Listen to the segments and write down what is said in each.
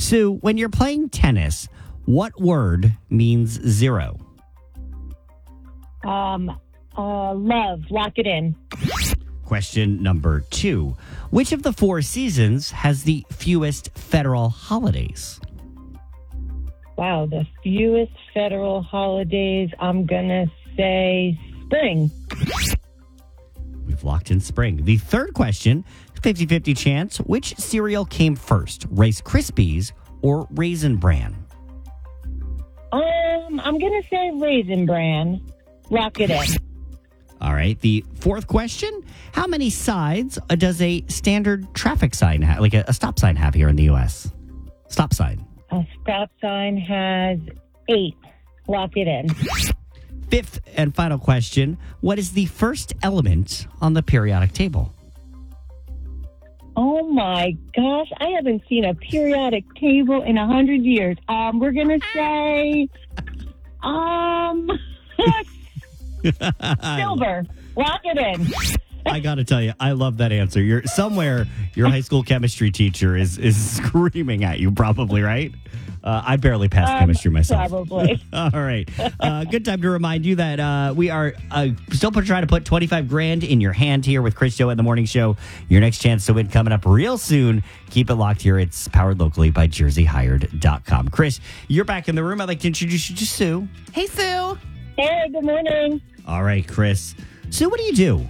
Sue, when you're playing tennis, what word means zero? Love. Lock it in. Question number 2. Which of the 4 seasons has the fewest federal holidays? Wow, the fewest federal holidays. I'm gonna say spring. We've locked in spring. The third question, 50-50 chance. Which cereal came first, Rice Krispies or Raisin Bran? I'm gonna say Raisin Bran. Lock it in. All right. The fourth question, how many sides does a standard traffic sign have, like a stop sign have here in the U.S.? Stop sign. A stop sign has 8. Lock it in. Fifth and final question, what is the first element on the periodic table? Oh my gosh, I haven't seen a periodic table in 100 years. We're gonna say, silver. Lock it in. I got to tell you, I love that answer. Your high school chemistry teacher is screaming at you, probably, right? I barely passed chemistry myself. Probably. All right. Good time to remind you that we are still trying to put 25 grand in your hand here with Chris Joe at the Morning Show. Your next chance to win coming up real soon. Keep it locked here. It's powered locally by JerseyHired.com. Chris, you're back in the room. I'd like to introduce you to Sue. Hey, Sue. Hey, good morning. All right, Chris. Sue, what do you do?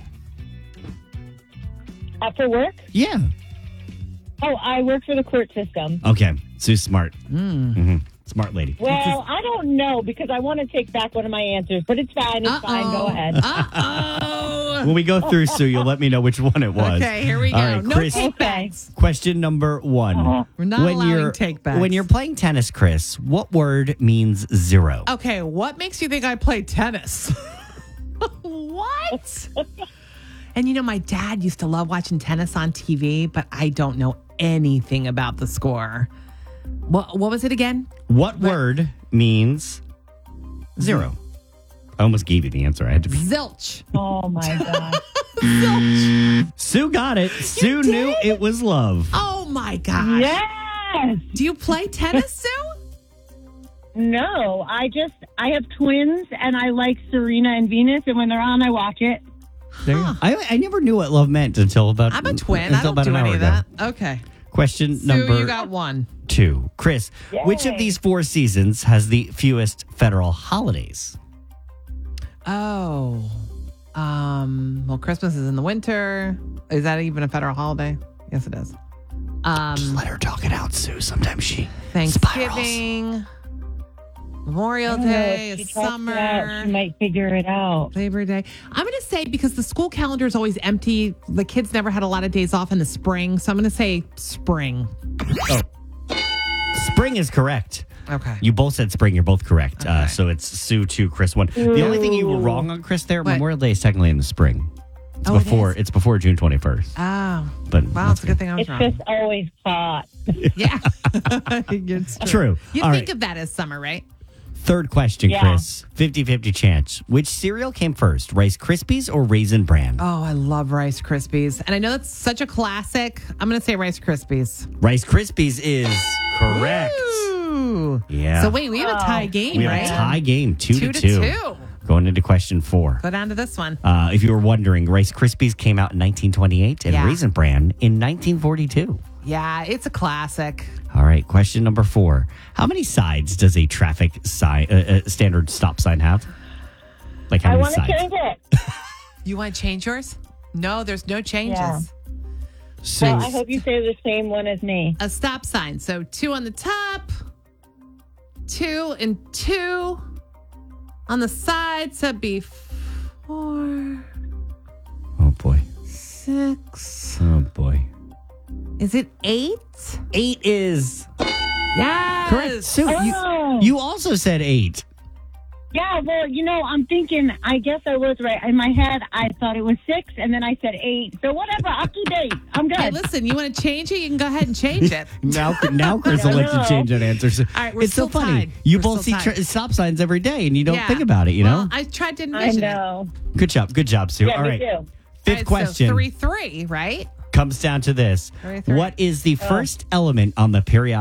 After work? Yeah. Oh, I work for the court system. Okay. Sue's smart. Smart lady. Well, I don't know because I want to take back one of my answers, but it's fine. It's fine. Go ahead. When we go through, Sue, you'll let me know which one it was. Okay, here we go. All right, No Chris, take backs. question number 1. We're not allowing take backs. When you're playing tennis, Chris, what word means zero? Okay, what makes you think I play tennis? What? And my dad used to love watching tennis on TV, but I don't know anything about the score. What was it again? What word means zero? I almost gave you the answer. I had to be. Zilch. Oh, my God. Sue got it. Sue knew it was love. Oh, my gosh. Yes. Do you play tennis, Sue? No, I have twins, and I like Serena and Venus, and when they're on, I watch it. There you go. I never knew what love meant until about. I'm a twin. I Until don't about do an any hour of ago. that. Okay. Question Sue, number you got 1. 2. Chris, Yay. which of these 4 seasons has the fewest federal holidays? Oh. Well, Christmas is in the winter. Is that even a federal holiday? Yes, it is. Just let her talk it out, Sue. Sometimes she Thanksgiving, Memorial Day, If she talks summer, it out, she might figure it out. Labor Day. I'm going to say because the school calendar is always empty, the kids never had a lot of days off in the spring. So I'm going to say spring. Oh. Spring is correct. Okay. You both said spring. You're both correct. Okay. So it's Sue 2, Chris 1. The only thing you were wrong on, Chris, there, What? Memorial Day is technically in the spring. It's Oh, it before. is? It's before June 21st. Oh. But Wow, it's a good thing I was It's wrong. just always hot. Yeah. It's True. You All think right. of that as summer, right? Third question, Yeah. Chris. 50-50 chance. Which cereal came first, Rice Krispies or Raisin Bran? Oh, I love Rice Krispies. And I know that's such a classic. I'm going to say Rice Krispies. Rice Krispies is correct. Ooh. Yeah. So wait, we have a tie game, We have right? a tie game, 2 to 2. 2. Going into question 4. Go down to this one. If you were wondering, Rice Krispies came out in 1928 and Yeah. Raisin Bran in 1942. Yeah, it's a classic. All right, question number 4. How many sides does a traffic sign, standard stop sign have? Like how I many want to sides? change it. You want to change yours? No, there's no changes. Yeah. So, Well, I hope you say the same one as me. A stop sign. So 2 on the top, 2 and 2 on the sides. That'd be 4, oh boy. 6. Oh boy. Is it 8? 8 is Yes. correct. Sue, Oh. you also said 8. Yeah, well, I'm thinking, I guess I was right. In my head, I thought it was 6, and then I said 8. So whatever, I'll keep 8. I'm good. Hey, listen, you want to change it? You can go ahead and change it. Now Chris will let you change that answer. So All right, we're it's so still funny. tied. You We're both see still tied. stop signs every day, and you don't Yeah. think about it. You Well, know. I tried to I envision it. know. Good job, Sue. Yeah, All me right. too. Fifth All right, question So 3-3, right? comes down to this: 3-3. What is the first element on the periodic